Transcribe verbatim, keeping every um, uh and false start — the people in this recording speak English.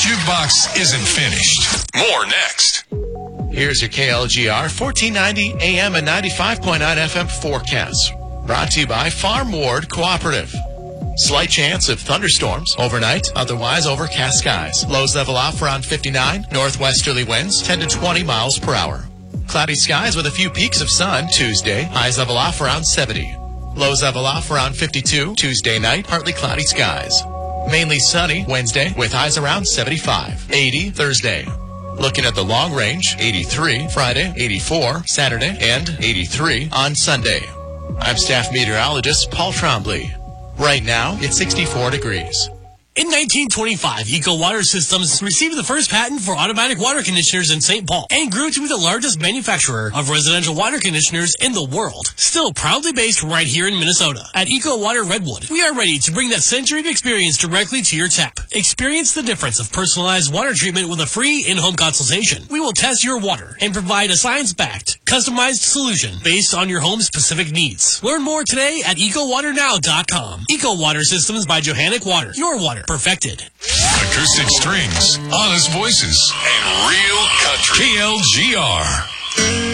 jukebox isn't finished. More next. Here's your K L G R fourteen ninety A M and ninety-five point nine F M forecast. Brought to you by Farm Ward Cooperative. Slight chance of thunderstorms overnight, otherwise overcast skies. Lows level off around fifty-nine. Northwesterly winds ten to twenty miles per hour. Cloudy skies with a few peaks of sun Tuesday. Highs level off around seventy. Lows level off around fifty-two. Tuesday night, partly cloudy skies. Mainly sunny Wednesday with highs around seventy-five. eighty Thursday. Looking at the long range, eighty-three Friday, eighty-four Saturday, and eighty-three on Sunday. I'm staff meteorologist Paul Trombley. Right now, it's sixty-four degrees. In nineteen twenty-five, Eco Water Systems received the first patent for automatic water conditioners in Saint Paul and grew to be the largest manufacturer of residential water conditioners in the world. Still proudly based right here in Minnesota. At Eco Water Redwood, we are ready to bring that century of experience directly to your tap. Experience the difference of personalized water treatment with a free in-home consultation. We will test your water and provide a science-backed, customized solution based on your home's specific needs. Learn more today at eco water now dot com. Eco Water Systems by Johannic Water. Your water perfected. Acoustic strings, honest voices, and real country. K L G R.